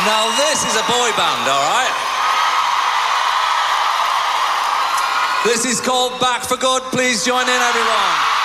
Now this is a boy band, all right? This is called Back for Good. Please join in, everyone.